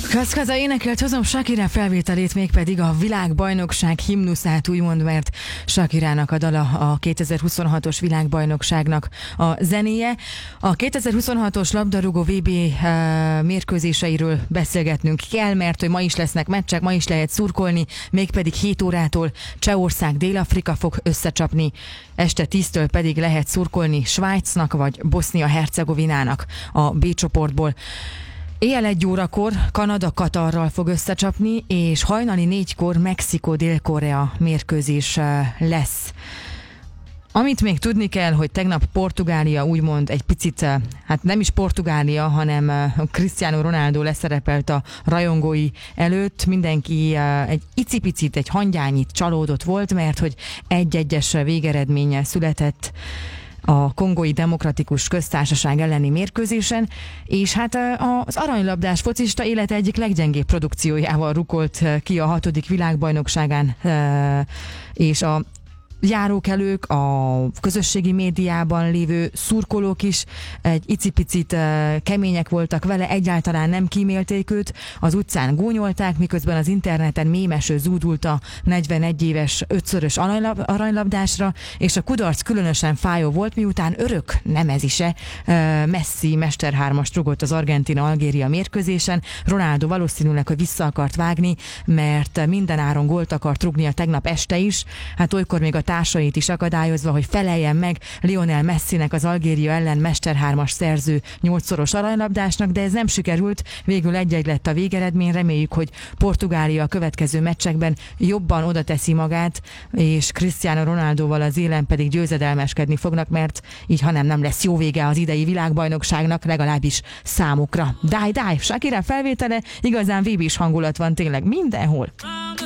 Kaszkaza énekelt hozom Shakira felvételét, mégpedig a világbajnokság himnuszát, úgymond, mert Shakirának a dala a 2026-os világbajnokságnak a zenéje. A 2026-os labdarúgó VB mérkőzéseiről beszélgetnünk kell, mert hogy ma is lesznek meccsek, ma is lehet szurkolni, mégpedig 7 órától Csehország, Dél-Afrika fog összecsapni, este 10-től pedig lehet szurkolni Svájcnak vagy Bosznia-Hercegovinának a B csoportból. Éjjel 1 órakor Kanada Katarral fog összecsapni, és hajnali 4-kor Mexikó-Dél-Korea mérkőzés lesz. Amit még tudni kell, hogy tegnap Portugália úgymond egy picit, hát nem is Portugália, hanem Cristiano Ronaldo leszerepelt a rajongói előtt. Mindenki egy icipicit, egy hangyányit csalódott volt, mert hogy 1-1-es végeredménnyel született a Kongói Demokratikus Köztársaság elleni mérkőzésen, és hát az aranylabdás focista élete egyik leggyengébb produkciójával rukolt ki a 6. világbajnokságán, és a járókelők, a közösségi médiában lévő szurkolók is egy icipicit kemények voltak vele, egyáltalán nem kímélték őt, az utcán gúnyolták, miközben az interneten mémeső zúdult a 41 éves 5-szörös aranylabdásra, és a kudarc különösen fájó volt, miután örök nemezise Messi mesterhármast rugott az Argentína-Algéria mérkőzésen. Ronaldo valószínűleg, hogy vissza akart vágni, mert mindenáron gólt akart rugni a tegnap este is, hát olykor még a társait is akadályozva, hogy feleljen meg Lionel Messinek, az Algéria ellen mesterhármas szerző 8-szoros aranylabdásnak, de ez nem sikerült, végül 1-1 lett a végeredmény. Reméljük, hogy Portugália a következő meccsekben jobban oda teszi magát, és Cristiano Ronaldoval az élen pedig győzedelmeskedni fognak, mert így hanem nem lesz jó vége az idei világbajnokságnak, legalábbis számukra. Die, Shakira felvétele, igazán VB-s hangulat van tényleg mindenhol.